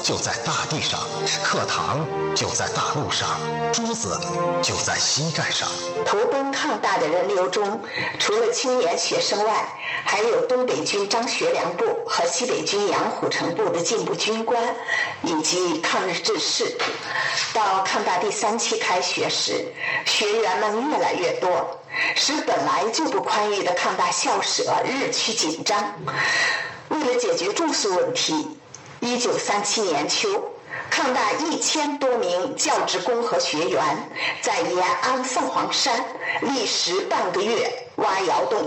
就在大地上，课堂就在大路上，桌子就在膝盖上。 投奔抗大的人流中，除了青年学生外，还有东北军张学良部和西北军杨虎城部的进步军官，以及抗日志士。到抗大第3期开学时，学员们越来越多，使本来就不宽裕的抗大校舍日趋紧张。为了解决住宿问题，1937年秋，抗大1000多名教职工和学员在延安凤凰山历时半个月挖窑洞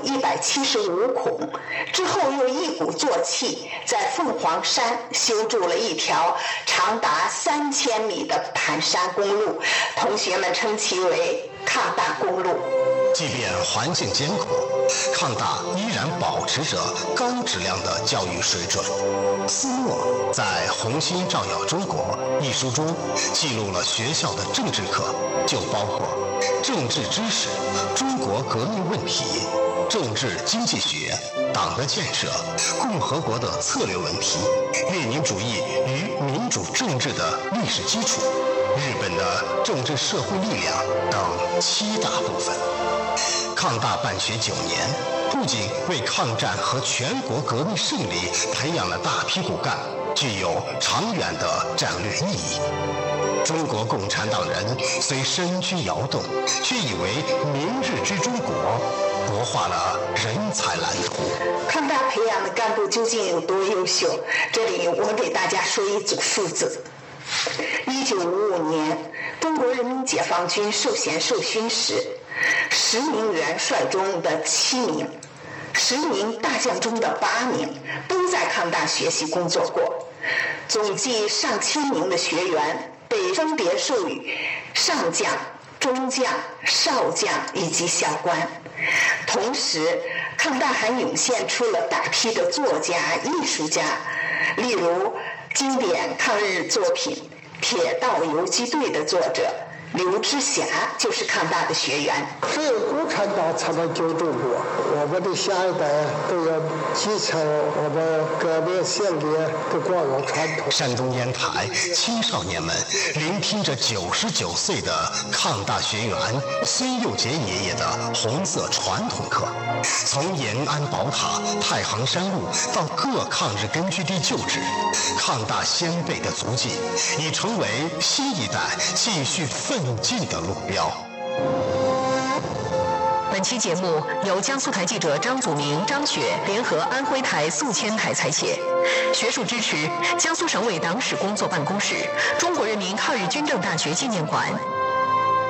175孔，之后又一鼓作气在凤凰山修筑了一条长达3000米的盘山公路，同学们称其为抗大公路。 即便环境艰苦，抗大依然保持着高质量的教育水准。斯诺在《红星照耀中国》一书中记录了学校的政治课，就包括政治知识、中国革命问题、政治经济学、党的建设、共和国的策略问题、列宁主义与民主政治的历史基础、日本的政治社会力量等7大部分。抗大办学9年，不仅为抗战和全国革命胜利培养了大批骨干，具有长远的战略意义。中国共产党人虽身居窑洞，却以为明日之中国活化了人才蓝图。 抗大培养的干部究竟有多优秀？这里我给大家说一组数字。1955年，中国人民解放军授衔受勋时，10名元帅中的7名，10名大将中的8名都在抗大学习工作过，总计上千名的学员被分别授予上将、中将、少将以及校官。同时，抗大还涌现出了大批的作家、艺术家，例如经典抗日作品《铁道游击队》的作者刘知霞就是抗大的学员。 只有共产党才能救中国，我们的下一代都要继承我们革命先烈的光荣传统。 山东烟台青少年们聆听着99岁的抗大学员孙幼杰爷爷的红色传统课，从延安宝塔、太行山路到各抗日根据地旧址，抗大先辈的足迹已成为新一代继续奋进的路标。 本期节目由江苏台记者张祖明、张雪联合安徽台宿迁台采写，学术支持江苏省委党史工作办公室、中国人民抗日军政大学纪念馆。